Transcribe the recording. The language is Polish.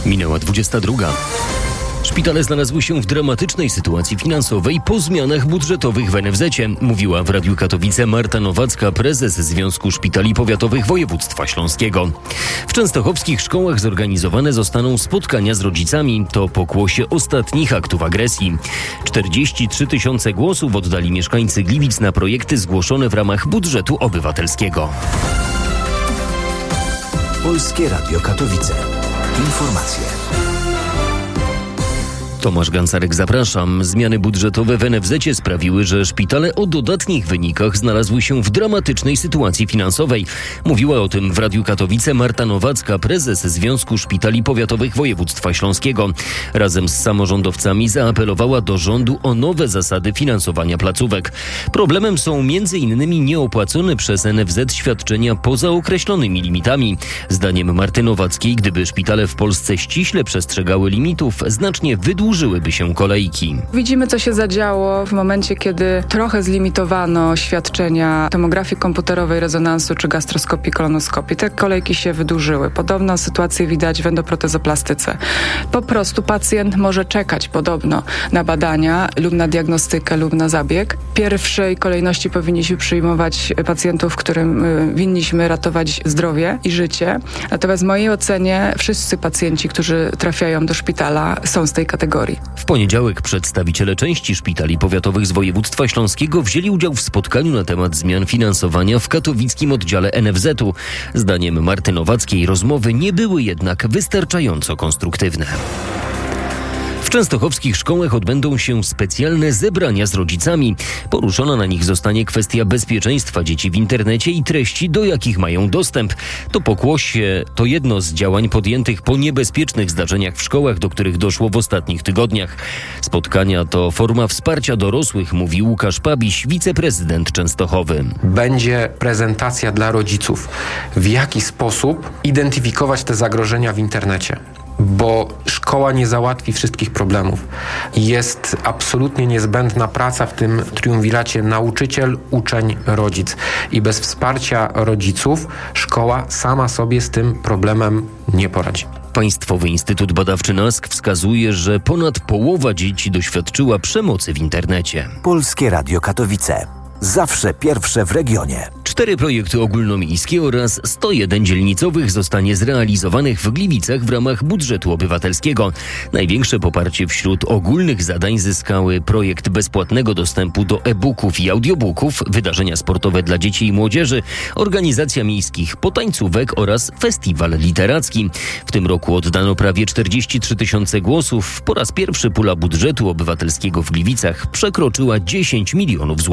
Minęła 22. Szpitale znalazły się w dramatycznej sytuacji finansowej po zmianach budżetowych w NFZ-cie, mówiła w Radiu Katowice Marta Nowacka, prezes Związku Szpitali Powiatowych Województwa Śląskiego. W częstochowskich szkołach zorganizowane zostaną spotkania z rodzicami. To pokłosie ostatnich aktów agresji. 43 000 głosów oddali mieszkańcy Gliwic na projekty zgłoszone w ramach budżetu obywatelskiego. Polskie Radio Katowice. Informacje. Tomasz Gancarek, zapraszam. Zmiany budżetowe w NFZ-cie sprawiły, że szpitale o dodatnich wynikach znalazły się w dramatycznej sytuacji finansowej. Mówiła o tym w Radiu Katowice Marta Nowacka, prezes Związku Szpitali Powiatowych Województwa Śląskiego. Razem z samorządowcami zaapelowała do rządu o nowe zasady finansowania placówek. Problemem są m.in. nieopłacone przez NFZ świadczenia poza określonymi limitami. Zdaniem Marty Nowackiej, gdyby szpitale w Polsce ściśle przestrzegały limitów, znacznie wydłużyłyby się kolejki. Widzimy, co się zadziało w momencie, kiedy trochę zlimitowano świadczenia tomografii komputerowej, rezonansu czy gastroskopii, kolonoskopii. Te kolejki się wydłużyły. Podobną sytuację widać w endoprotezoplastyce. Po prostu pacjent może czekać podobno na badania lub na diagnostykę lub na zabieg. W pierwszej kolejności powinniśmy przyjmować pacjentów, którym winniśmy ratować zdrowie i życie. Natomiast w mojej ocenie wszyscy pacjenci, którzy trafiają do szpitala, są z tej kategorii. W poniedziałek przedstawiciele części szpitali powiatowych z województwa śląskiego wzięli udział w spotkaniu na temat zmian finansowania w katowickim oddziale NFZ-u. Zdaniem Marty Nowackiej rozmowy nie były jednak wystarczająco konstruktywne. W częstochowskich szkołach odbędą się specjalne zebrania z rodzicami. Poruszona na nich zostanie kwestia bezpieczeństwa dzieci w internecie i treści, do jakich mają dostęp. To pokłosie to jedno z działań podjętych po niebezpiecznych zdarzeniach w szkołach, do których doszło w ostatnich tygodniach. Spotkania to forma wsparcia dorosłych, mówi Łukasz Pabiś, wiceprezydent Częstochowy. Będzie prezentacja dla rodziców, w jaki sposób identyfikować te zagrożenia w internecie. Bo szkoła nie załatwi wszystkich problemów. Jest absolutnie niezbędna praca w tym triumviracie nauczyciel, uczeń, rodzic. I bez wsparcia rodziców szkoła sama sobie z tym problemem nie poradzi. Państwowy Instytut Badawczy NASK wskazuje, że ponad połowa dzieci doświadczyła przemocy w internecie. Polskie Radio Katowice. Zawsze pierwsze w regionie. 4 projekty ogólnomiejskie oraz 101 dzielnicowych zostanie zrealizowanych w Gliwicach w ramach budżetu obywatelskiego. Największe poparcie wśród ogólnych zadań zyskały projekt bezpłatnego dostępu do e-booków i audiobooków, wydarzenia sportowe dla dzieci i młodzieży, organizacja miejskich potańcówek oraz festiwal literacki. W tym roku oddano prawie 43 000 głosów. Po raz pierwszy pula budżetu obywatelskiego w Gliwicach przekroczyła 10 milionów złotych.